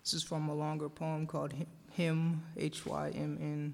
This is from a longer poem called Hymn, Hymn.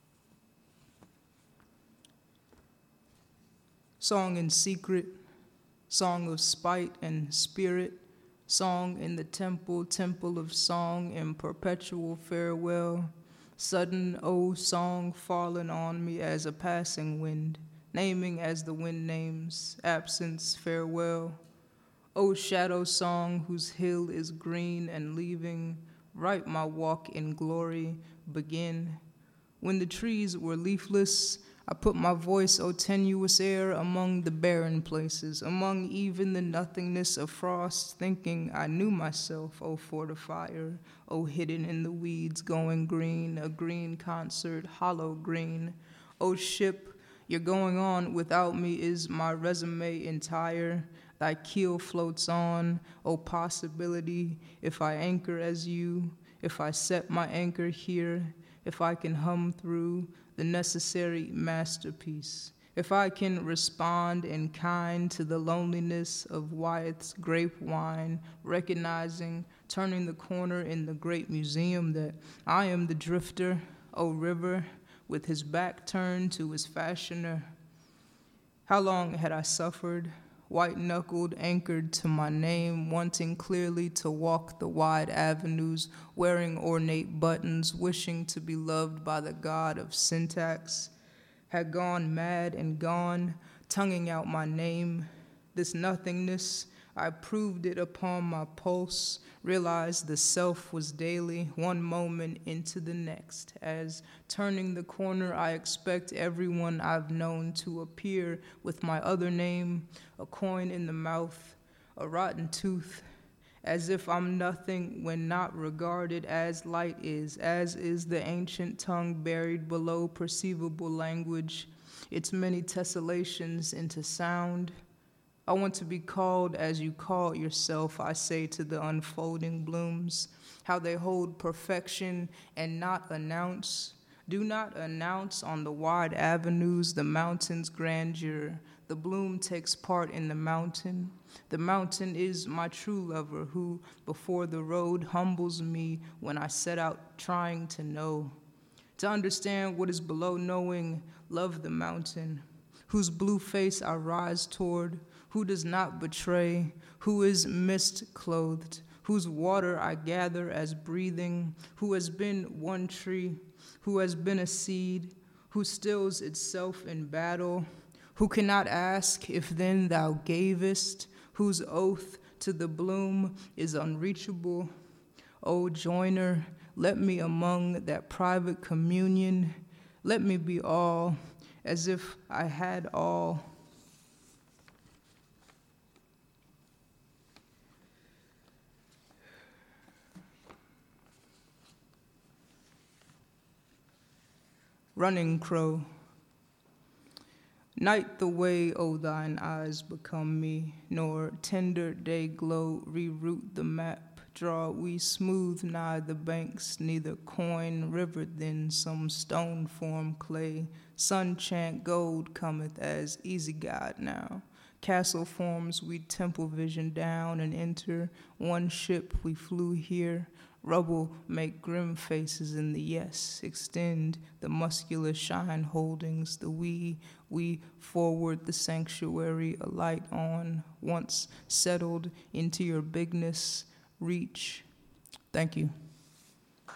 Song in secret, song of spite and spirit, song in the temple, temple of song in perpetual farewell. Sudden, oh, song fallen on me as a passing wind, naming as the wind names, absence, farewell. O shadow song whose hill is green and leaving, right my walk in glory begin. When the trees were leafless, I put my voice, O tenuous air, among the barren places, among even the nothingness of frost, thinking I knew myself, O fortifier, O hidden in the weeds going green, a green concert, hollow green. O ship, your going on without me is my resume entire. Thy keel floats on, O possibility, if I anchor as you, if I set my anchor here, if I can hum through the necessary masterpiece, if I can respond in kind to the loneliness of Wyeth's grape wine, recognizing, turning the corner in the great museum that I am the drifter, O river, with his back turned to his fashioner. How long had I suffered, white-knuckled, anchored to my name, wanting clearly to walk the wide avenues, wearing ornate buttons, wishing to be loved by the god of syntax, had gone mad and gone, tonguing out my name. This nothingness, I proved it upon my pulse, realized the self was daily, one moment into the next, as turning the corner I expect everyone I've known to appear with my other name, a coin in the mouth, a rotten tooth, as if I'm nothing when not regarded as light is, as is the ancient tongue buried below perceivable language, its many tessellations into sound. I want to be called as you call yourself, I say to the unfolding blooms, how they hold perfection and not announce. Do not announce on the wide avenues the mountain's grandeur. The bloom takes part in the mountain. The mountain is my true lover who, before the road, humbles me when I set out trying to know. To understand what is below knowing, love the mountain, whose blue face I rise toward, who does not betray, who is mist-clothed, whose water I gather as breathing, who has been one tree, who has been a seed, who stills itself in battle, who cannot ask if then thou gavest, whose oath to the bloom is unreachable. O joiner, let me among that private communion, let me be all, as if I had all. Running Crow. Night the way, O thine eyes become me, nor tender day glow reroute the map. Draw we smooth nigh the banks, neither coin river then some stone form clay. Sun chant gold cometh as easy guide now. Castle forms we temple vision down and enter. One ship we flew here. Rubble make grim faces in the yes, extend the muscular shine holdings, the we forward the sanctuary, a light on, once settled into your bigness, reach. Thank you.